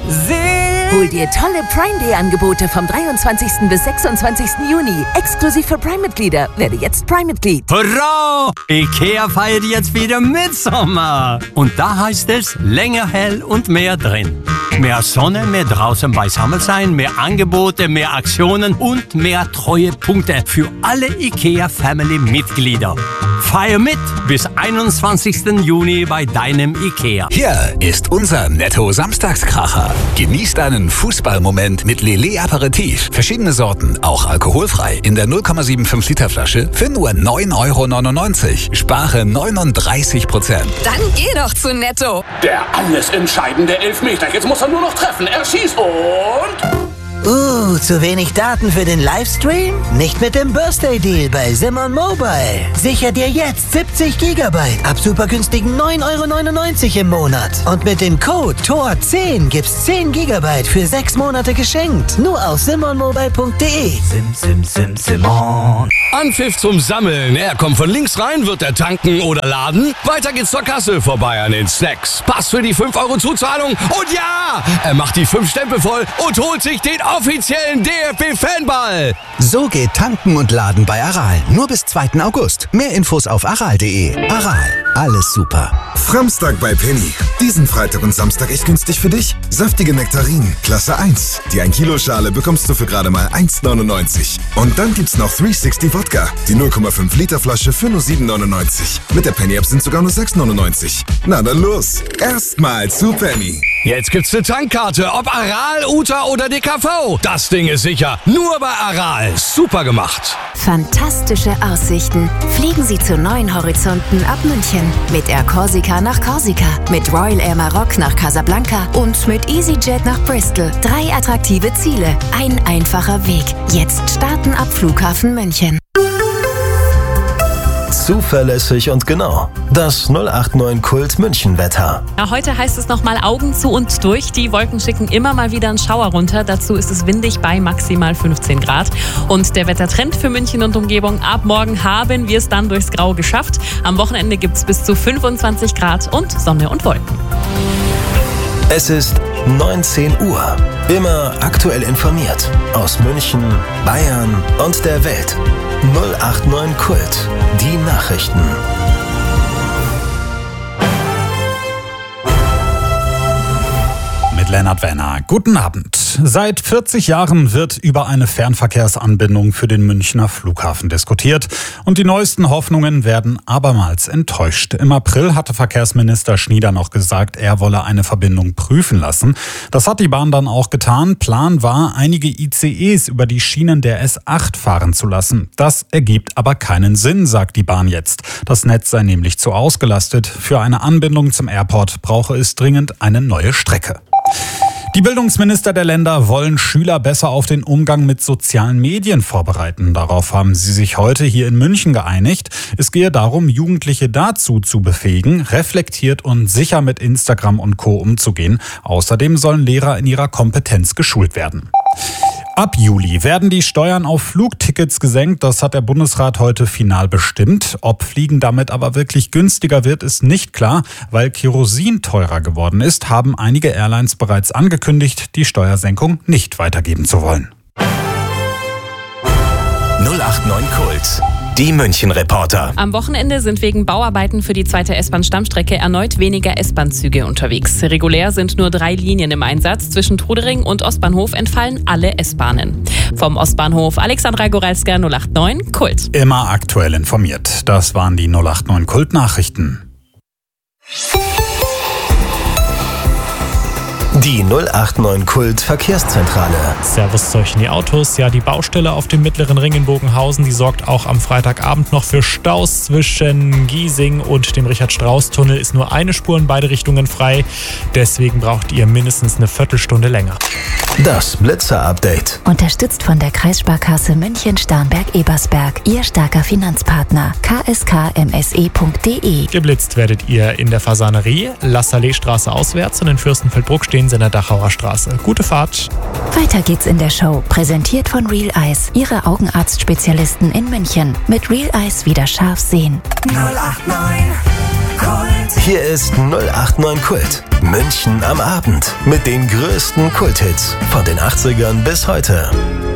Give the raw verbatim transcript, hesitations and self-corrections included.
Hol dir tolle Prime-Day-Angebote vom dreiundzwanzigsten bis sechsundzwanzigsten Juni. Exklusiv für Prime-Mitglieder. Werde jetzt Prime-Mitglied. Hurra! IKEA feiert jetzt wieder Mitsommer. Und da heißt es länger hell und mehr drin. Mehr Sonne, mehr draußen beisammen sein, mehr Angebote, mehr Aktionen und mehr Treuepunkte für alle IKEA-Family-Mitglieder. Feier mit bis einundzwanzigsten Juni bei deinem IKEA. Hier ist unser Netto-Samstagskracher. Genießt einen Fußballmoment mit Lillet Aperitif. Verschiedene Sorten, auch alkoholfrei. In der null Komma fünfundsiebzig Liter Flasche für nur neun Euro neunundneunzig. Spare neununddreißig Prozent. Dann geh doch zu Netto. Der alles entscheidende Elfmeter. Jetzt muss er nur noch treffen. Er schießt und... Uh, zu wenig Daten für den Livestream? Nicht mit dem Birthday Deal bei Simon Mobile. Sicher dir jetzt siebzig Gigabyte ab super günstigen neun Euro neunundneunzig im Monat. Und mit dem Code T O R zehn gibt's zehn Gigabyte für sechs Monate geschenkt. Nur auf simon mobile punkt de. Sim, sim, sim, Simon. Anpfiff zum Sammeln. Er kommt von links rein, wird er tanken oder laden. Weiter geht's zur Kasse vorbei an den Snacks. Pass für die fünf Euro Zuzahlung. Und ja, er macht die fünf Stempel voll und holt sich den offiziellen D F B-Fanball. So geht Tanken und Laden bei Aral. Nur bis zweiten August. Mehr Infos auf aral punkt de. Aral. Alles super. Framstag bei Penny. Diesen Freitag und Samstag echt günstig für dich. Saftige Nektarinen, Klasse eins. Die ein Kilo Schale bekommst du für gerade mal eins neunundneunzig. Und dann gibt's noch dreihundertsechzig Wodka. Die null Komma fünf Liter Flasche für nur sieben neunundneunzig. Mit der Penny-App sind sogar nur sechs neunundneunzig. Na dann los. Erstmal zu Penny. Jetzt gibt's eine Tankkarte, ob Aral, Uta oder D K V. Das Ding ist sicher. Nur bei Aral. Super gemacht. Fantastische Aussichten. Fliegen Sie zu neuen Horizonten ab München. Mit Air Corsica nach Korsika, mit Royal Air Maroc nach Casablanca und mit EasyJet nach Bristol. Drei attraktive Ziele, ein einfacher Weg. Jetzt starten ab Flughafen München. Zuverlässig und genau. Das null acht neun Kult München Wetter. Ja, heute heißt es nochmal Augen zu und durch. Die Wolken schicken immer mal wieder einen Schauer runter. Dazu ist es windig bei maximal fünfzehn Grad. Und der Wettertrend für München und Umgebung: ab morgen haben wir es dann durchs Grau geschafft. Am Wochenende gibt es bis zu fünfundzwanzig Grad und Sonne und Wolken. Es ist neunzehn Uhr. Immer aktuell informiert. Aus München, Bayern und der Welt. null acht neun Kult. Die Nachrichten. Mit Lennart Werner. Guten Abend. Seit vierzig Jahren wird über eine Fernverkehrsanbindung für den Münchner Flughafen diskutiert. Und die neuesten Hoffnungen werden abermals enttäuscht. Im April hatte Verkehrsminister Schnieder noch gesagt, er wolle eine Verbindung prüfen lassen. Das hat die Bahn dann auch getan. Plan war, einige I C Es über die Schienen der S acht fahren zu lassen. Das ergibt aber keinen Sinn, sagt die Bahn jetzt. Das Netz sei nämlich zu ausgelastet. Für eine Anbindung zum Airport brauche es dringend eine neue Strecke. Die Bildungsminister der Länder wollen Schüler besser auf den Umgang mit sozialen Medien vorbereiten. Darauf haben sie sich heute hier in München geeinigt. Es gehe darum, Jugendliche dazu zu befähigen, reflektiert und sicher mit Instagram und Co. umzugehen. Außerdem sollen Lehrer in ihrer Kompetenz geschult werden. Ab Juli werden die Steuern auf Flugtickets gesenkt. Das hat der Bundesrat heute final bestimmt. Ob Fliegen damit aber wirklich günstiger wird, ist nicht klar. Weil Kerosin teurer geworden ist, haben einige Airlines bereits angekündigt, die Steuersenkung nicht weitergeben zu wollen. null acht neun Kult. Die München-Reporter. Am Wochenende sind wegen Bauarbeiten für die zweite S-Bahn-Stammstrecke erneut weniger S-Bahn-Züge unterwegs. Regulär sind nur drei Linien im Einsatz. Zwischen Trudering und Ostbahnhof entfallen alle S-Bahnen. Vom Ostbahnhof Alexandra Goralska, null acht neun Kult. Immer aktuell informiert. Das waren die null acht neun Kult-Nachrichten. Die null acht neun Kult Verkehrszentrale. Servus Zeuchni Autos. Ja, die Baustelle auf dem mittleren Ring in Bogenhausen, die sorgt auch am Freitagabend noch für Staus. Zwischen Giesing und dem Richard-Strauß-Tunnel ist nur eine Spur in beide Richtungen frei. Deswegen braucht ihr mindestens eine Viertelstunde länger. Das Blitzer-Update. Unterstützt von der Kreissparkasse München-Starnberg-Ebersberg. Ihr starker Finanzpartner. k s k m s e punkt d e. Geblitzt werdet ihr in der Fasanerie, Lassalle-Straße auswärts und in Fürstenfeldbruck stehen sie in der Dachauer Straße. Gute Fahrt. Weiter geht's in der Show. Präsentiert von Real Eyes, Ihre Augenarztspezialisten in München. Mit Real Eyes wieder scharf sehen. null acht neun Kult. Hier ist null acht neun Kult. München am Abend mit den größten Kulthits von den achtzigern bis heute.